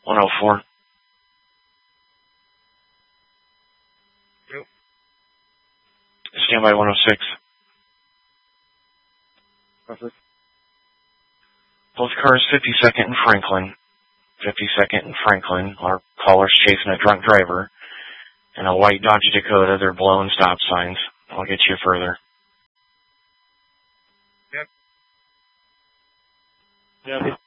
104. Yep. Standby 106. Perfect. Both cars 52nd and Franklin. 52nd and Franklin. Our caller's chasing a drunk driver. And a white Dodge Dakota. They're blowing stop signs. I'll get you further. Yep.